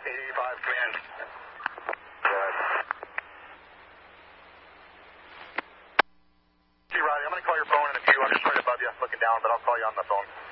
885, command. Good. See, Riley, I'm going to call your phone in a few. I'm just right above you looking down, but I'll call you on the phone.